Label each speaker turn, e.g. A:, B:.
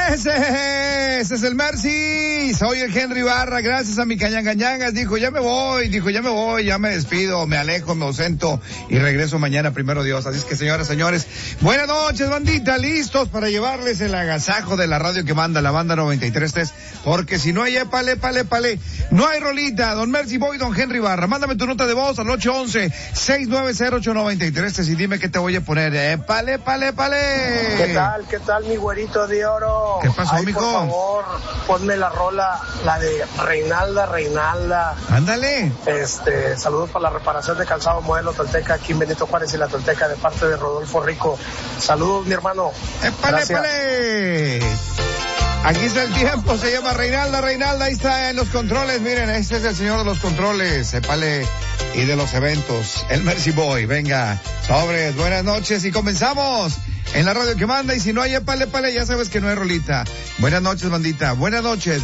A: Ese es el Mercy. Soy el Henry Barra. Gracias a mi cañangañangas. Dijo, ya me voy, ya me despido, me alejo, me ausento y regreso mañana, primero Dios. Así es que, señoras, señores, buenas noches, bandita. Listos para llevarles el agasajo de la radio que manda la banda 93.3. Porque si no hay épale, no hay rolita. Don Mercy Boy, don Henry Barra. Mándame tu nota de voz al 811-690-893 y dime qué te voy a poner. Épale.
B: ¿Qué tal, mi güerito de oro?
A: ¿Qué pasó,
B: ay,
A: mijo?
B: Por favor, ponme la rola, la de Reinalda.
A: Ándale.
B: Saludos para la reparación de calzado modelo Tolteca aquí en Benito Juárez y la Tolteca de parte de Rodolfo Rico. Saludos, mi hermano.
A: ¡Épale! Aquí está el tiempo, se llama Reinalda, ahí está en los controles, miren, este es el señor de los controles, épale, y de los eventos, el Mercy Boy, venga, sobres, buenas noches, y comenzamos en la radio que manda, y si no hay épale, ya sabes que no hay rolita. Buenas noches, bandita, buenas noches.